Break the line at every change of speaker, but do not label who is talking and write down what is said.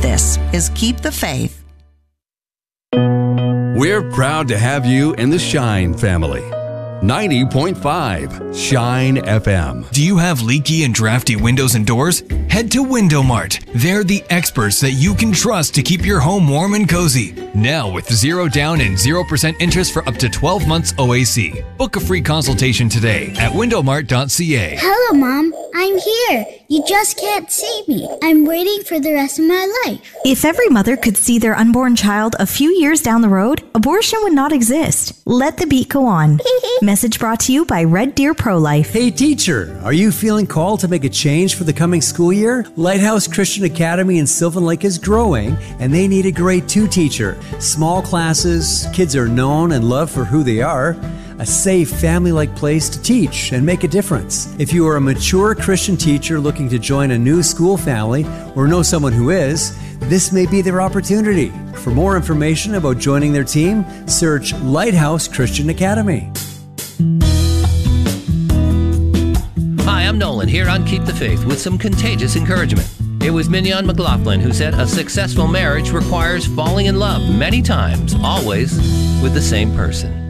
This is Keep the Faith.
We're proud to have you in the Shine family. 90.5 Shine FM.
Do you have leaky and drafty windows and doors? Head to Window Mart. They're the experts that you can trust to keep your home warm and cozy. Now with 0 down and 0% interest for up to 12 months OAC. Book a free consultation today at windowmart.ca.
Hello, Mom. I'm here. You just can't see me. I'm waiting for the rest of my life.
If every mother could see their unborn child a few years down the road, abortion would not exist. Let the beat go on. Message brought to you by Red Deer Pro-Life.
Hey teacher, are you feeling called to make a change for the coming school year? Lighthouse Christian Academy in Sylvan Lake is growing, and they need a grade 2 teacher. Small classes, kids are known and loved for who they are. A safe, family-like place to teach and make a difference. If you are a mature Christian teacher looking to join a new school family or know someone who is, this may be their opportunity. For more information about joining their team, search Lighthouse Christian Academy.
Hi, I'm Nolan here on Keep the Faith with some contagious encouragement. It was Mignon McLaughlin who said a successful marriage requires falling in love many times, always with the same person.